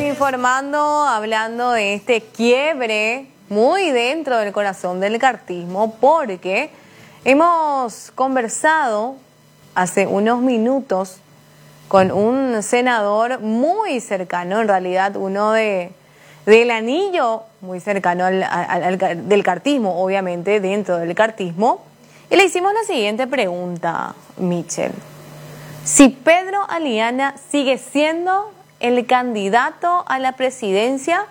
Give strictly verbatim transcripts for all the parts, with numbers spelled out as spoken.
informando, hablando de este quiebre muy dentro del corazón del cartismo, porque hemos conversado hace unos minutos con un senador muy cercano, en realidad uno de del anillo muy cercano al, al, al, del cartismo, obviamente dentro del cartismo, y le hicimos la siguiente pregunta, Michel. Si Pedro Aliana sigue siendo el candidato a la presidencia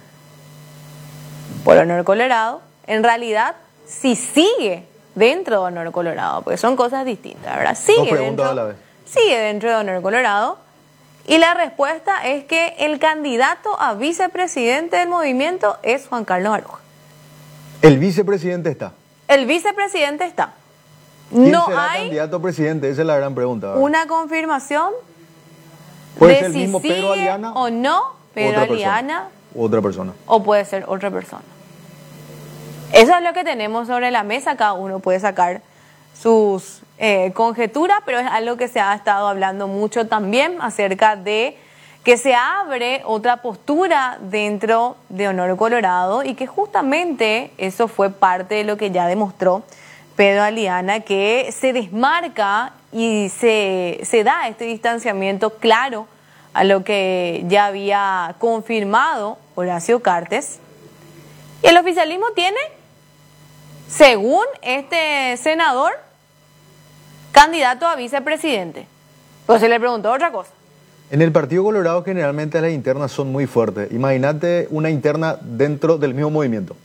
por Honor Colorado, en realidad, si sigue dentro de Honor Colorado, porque son cosas distintas, ¿verdad? Sigue dentro, a la vez. sigue dentro de Honor Colorado, y la respuesta es que el candidato a vicepresidente del movimiento es Juan Carlos Baruja. ¿El vicepresidente está? El vicepresidente está. ¿Quién no será hay candidato a presidente? Esa es la gran pregunta, ¿verdad? Una confirmación ¿Puede de ser el si mismo Pedro sigue Aliana o no Pedro otra Aliana persona, otra persona o puede ser otra persona. Eso es lo que tenemos sobre la mesa. Cada uno puede sacar sus eh, conjeturas, pero es algo que se ha estado hablando mucho también acerca de que se abre otra postura dentro de Honor Colorado, y que justamente eso fue parte de lo que ya demostró Pedro Aliana, que se desmarca y se, se da este distanciamiento claro a lo que ya había confirmado Horacio Cartes. Y el oficialismo tiene, según este senador, candidato a vicepresidente. Pues se le preguntó otra cosa. En el Partido Colorado generalmente las internas son muy fuertes. Imagínate una interna dentro del mismo movimiento.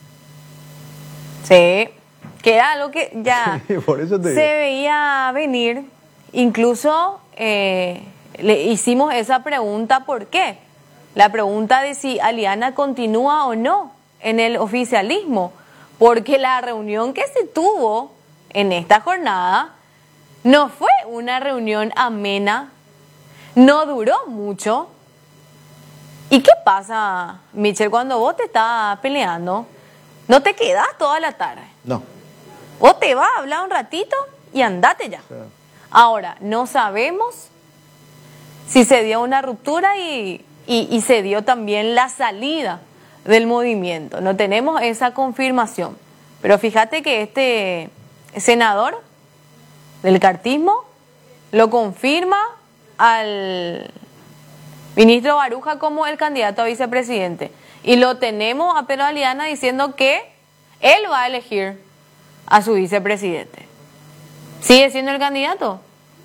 Sí, que era algo que ya sí, por eso te se digo. veía venir. Incluso eh, le hicimos esa pregunta, ¿por qué? La pregunta de si Aliana continúa o no en el oficialismo, porque la reunión que se tuvo en esta jornada no fue una reunión amena, no duró mucho. ¿Y qué pasa, Michel, cuando vos te estás peleando? No te quedás toda la tarde. No. Vos te vas a hablar un ratito y andate ya. Sí. Ahora, no sabemos si se dio una ruptura y, y, y se dio también la salida del movimiento. No tenemos esa confirmación. Pero fíjate que este senador del cartismo lo confirma al ministro Baruja como el candidato a vicepresidente. Y lo tenemos a Pedro Aliana diciendo que él va a elegir a su vicepresidente. ¿Sigue siendo el candidato?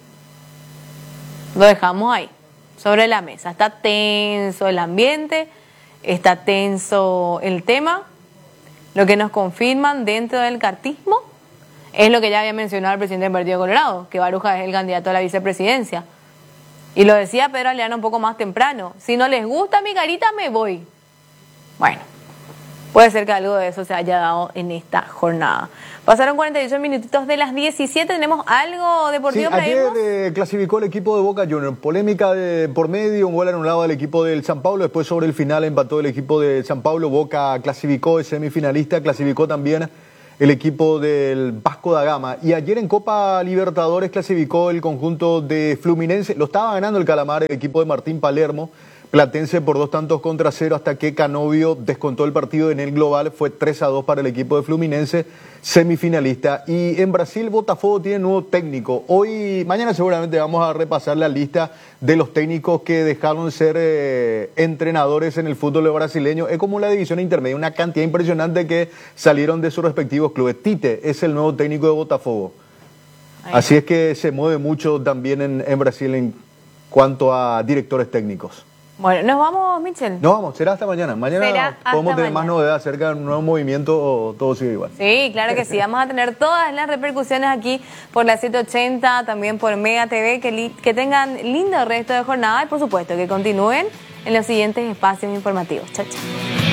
Lo dejamos ahí, sobre la mesa. Está tenso el ambiente, está tenso el tema. Lo que nos confirman dentro del cartismo es lo que ya había mencionado el presidente del Partido Colorado, que Baruja es el candidato a la vicepresidencia. Y lo decía Pedro Aliana un poco más temprano: si no les gusta mi carita, me voy. Bueno, puede ser que algo de eso se haya dado en esta jornada. Pasaron cuarenta y ocho minutitos de las diecisiete. ¿Tenemos algo deportivo sí, para irnos? Ayer eh, clasificó el equipo de Boca Juniors. Polémica de, por medio, un gol anulado al equipo del San Pablo. Después, sobre el final, empató el equipo de San Pablo. Boca clasificó, de semifinalista. Clasificó también el equipo del Vasco da Gama. Y ayer en Copa Libertadores clasificó el conjunto de Fluminense. Lo estaba ganando el Calamar, el equipo de Martín Palermo. Platense por dos tantos contra cero, hasta que Canovio descontó el partido en el global. Fue tres a dos para el equipo de Fluminense, semifinalista. Y en Brasil, Botafogo tiene nuevo técnico. Hoy, mañana seguramente vamos a repasar la lista de los técnicos que dejaron ser eh, entrenadores en el fútbol brasileño. Es como la división intermedia, una cantidad impresionante que salieron de sus respectivos clubes. Tite es el nuevo técnico de Botafogo. Ahí. Así es que se mueve mucho también en, en Brasil en cuanto a directores técnicos. Bueno, ¿nos vamos, Michel? No vamos, será hasta mañana. Mañana podemos tener más novedades acerca de un nuevo movimiento, o todo sigue igual. Sí, claro que sí. Vamos a tener todas las repercusiones aquí por la setecientos ochenta, también por Mega T V. Que, que tengan lindo resto de jornada y, por supuesto, que continúen en los siguientes espacios informativos. Chao, chao.